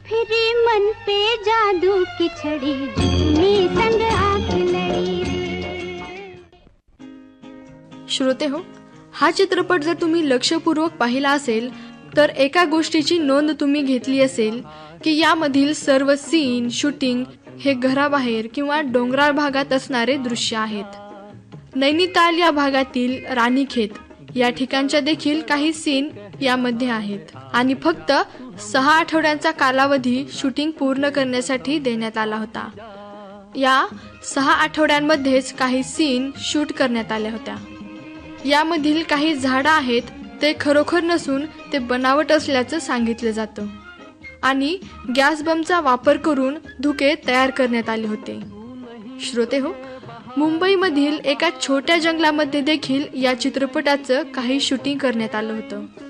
Free मन पे जादू की छड़ी जितनी संग आग लड़ी रे। श्रोते हो, हा चित्रपट जर तुम्ही लक्षपूर्वक पाहिला असेल तर एका गोष्टीची नोंद तुम्ही घेतली असेल की यामधील सर्व सीन शूटिंग हे घराबाहेर किंवा डोंगराळ भागात असणारे दृश्य आहेत। नैनिताल या भागातील रानीखेत या ठिकाणच्या देखील काही सीन यामध्ये आहेत आणि फक्त 6 आठवड्यांचा कालावधी शूटिंग पूर्ण करण्यासाठी देण्यात आला होता। या 6 आठवड्यांमध्येच काही सीन शूट करण्यात आल्या होत्या। यामधील काही झाडं आहेत ते खरोखर नसून ते बनावट असल्याचं सांगितलं जातं आणि गॅस बमचा वापर करून धुके तयार करण्यात आले होते। श्रोते हो, मुंबईमधील एका छोट्या जंगलामध्ये देखील या चित्रपटाचं काही शूटिंग करण्यात आलं होतं।